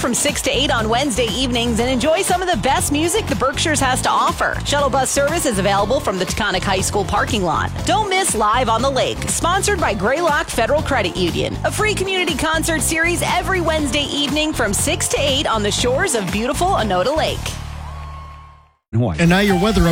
from 6 to 8 on Wednesday evenings and enjoy some of the best music the Berkshires has to offer. Shuttle bus service is available from the Taconic High School parking lot. Don't miss Live on the Lake, sponsored by Greylock Federal Credit Union. A free community concert series every Wednesday evening from 6 to 8 on the shores of beautiful Onoda Lake. And now your weather